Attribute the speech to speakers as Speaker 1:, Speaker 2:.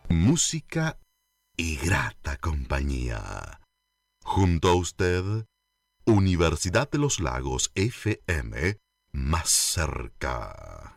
Speaker 1: Música y grata compañía. Junto a usted, Universidad de los Lagos FM, más cerca.